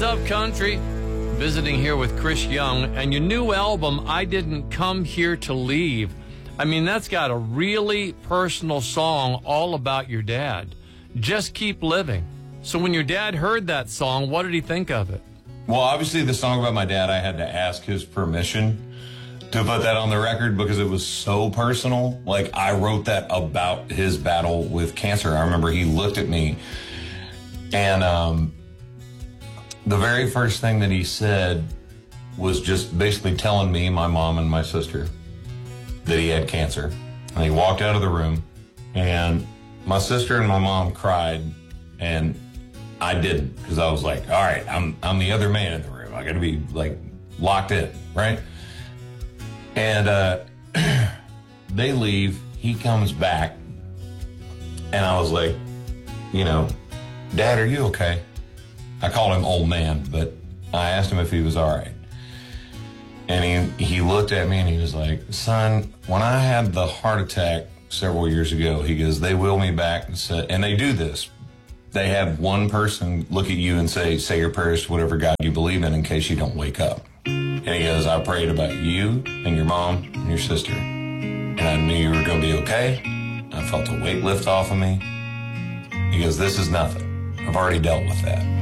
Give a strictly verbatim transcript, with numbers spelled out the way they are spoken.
is Upcountry, visiting here with Chris Young, and your new album, I Didn't Come Here to Leave. I mean, that's got a really personal song all about your dad. Just Keep Living. So when your dad heard that song, what did he think of it? Well, obviously the song about my dad, I had to ask his permission to put that on the record because it was so personal. Like, I wrote that about his battle with cancer. I remember he looked at me and um, the very first thing that he said was just basically telling me, my mom, and my sister that he had cancer. And he walked out of the room, and my sister and my mom cried, and I didn't, because I was like, all right, I'm I'm the other man in the room. I got to be, like, locked in, right? And uh, they leave. He comes back, and I was like, you know, Dad, are you okay? I called him old man, but I asked him if he was all right. And he, he looked at me and he was like, son, when I had the heart attack several years ago, he goes, they wheeled me back and said, and they do this. They have one person look at you and say, say your prayers to whatever God you believe in in case you don't wake up. And he goes, I prayed about you and your mom and your sister. And I knew you were going to be okay. I felt a weight lift off of me. He goes, this is nothing. I've already dealt with that.